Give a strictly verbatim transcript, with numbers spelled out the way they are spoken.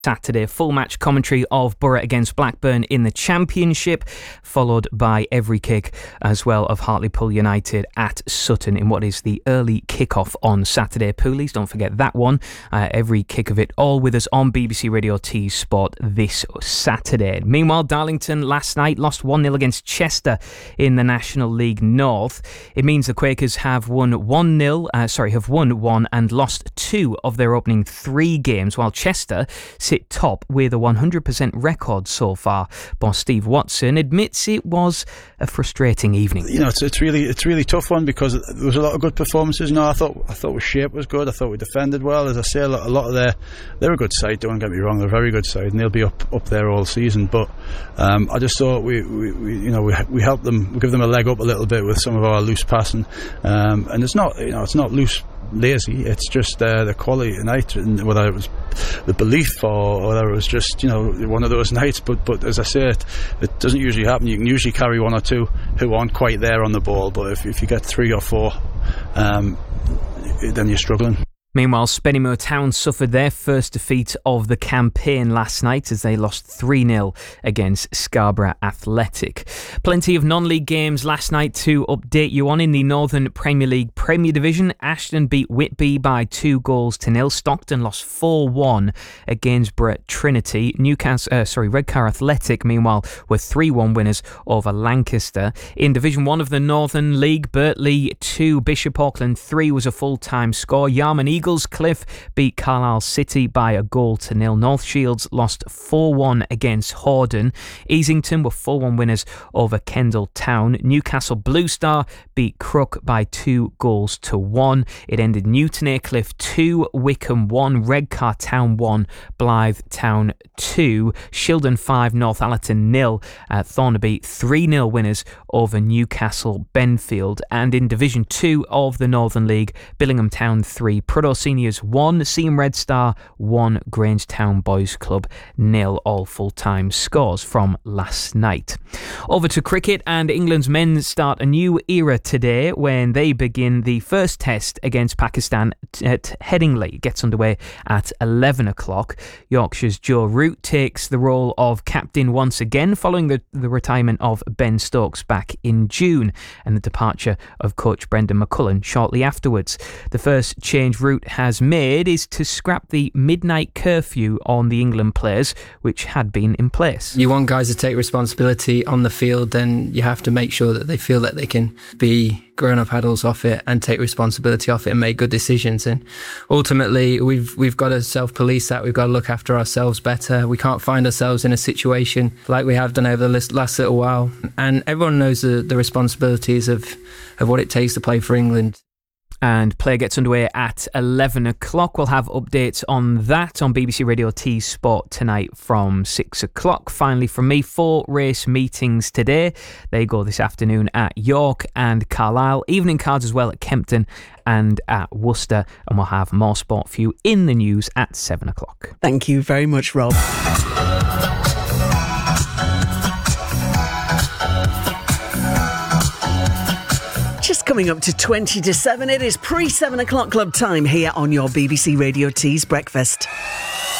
Saturday, full match commentary of Borough against Blackburn in the Championship, followed by every kick as well of Hartlepool United at Sutton in what is the early kick-off on Saturday. Poolies, don't forget that one. Uh, every kick of it, all with us on B B C Radio T Sport this Saturday. Meanwhile, Darlington last night lost one nil against Chester in the National League North. It means the Quakers have won one nil, uh, sorry, have won one and lost two of their opening three games, while Chester sit top with a one hundred percent record so far. Boss Steve Watson admits it was a frustrating evening. You know, it's, it's really it's really tough one because there was a lot of good performances. You know, I thought I thought our shape was good. I thought we defended well. As I say, a lot, a lot of their they're a good side. Don't get me wrong, they're a very good side, and they'll be up up there all season. But um, I just thought we, we, we you know we we helped them, we give them a leg up a little bit with some of our loose passing, um, and it's not you know it's not loose. lazy, it's just uh, the quality tonight, and whether it was the belief or whether it was just you know one of those nights. But but as I say, it, it doesn't usually happen. You can usually carry one or two who aren't quite there on the ball, but if, if you get three or four, um, then you're struggling. Meanwhile, Spennymoor Town suffered their first defeat of the campaign last night as they lost three nil against Scarborough Athletic. Plenty of non-league games last night to update you on. In the Northern Premier League Premier Division, Ashton beat Whitby by two goals to nil. Stockton lost four one against Gainsborough Trinity. Newcastle, uh, sorry, Redcar Athletic, meanwhile, were three one winners over Lancaster. In Division one of the Northern League, Birtley two, Bishop Auckland three was a full-time score. Yarman Eagles Eagles Cliff beat Carlisle City by a goal to nil. North Shields lost four one against Hordern. Easington were four one winners over Kendal Town. Newcastle Blue Star beat Crook by two goals to one. It ended Newton Aycliffe two, Wickham one, Redcar Town one, Blythe Town two, Shildon five, Northallerton nil. Uh, Thornaby three nil winners over Newcastle Benfield. And in Division two of the Northern League, Billingham Town three, Prudhoe Seniors one, Seam Red Star one, Grangetown Boys Club nil, all full-time scores from last night. Over to cricket, and England's men start a new era today when they begin the first test against Pakistan at Headingley. It gets underway at eleven o'clock. Yorkshire's Joe Root takes the role of captain once again following the, the retirement of Ben Stokes back in June and the departure of coach Brendan McCullum shortly afterwards. The first change Root has made is to scrap the midnight curfew on the England players, which had been in place. You want guys to take responsibility on the field, then you have to make sure that they feel that they can be grown-up adults off it and take responsibility off it and make good decisions. And ultimately, we've we've got to self-police that. We've got to look after ourselves better. We can't find ourselves in a situation like we have done over the last little while. And everyone knows the, the responsibilities of, of what it takes to play for England. And play gets underway at eleven o'clock. We'll have updates on that on B B C Radio T Sport tonight from six o'clock. Finally from me, four race meetings today. They go this afternoon at York and Carlisle. Evening cards as well at Kempton and at Worcester. And we'll have more sport for you in the news at seven o'clock. Thank you very much, Rob. Just coming up to twenty to seven, it is pre-seven o'clock club time here on your B B C Radio Tees Breakfast.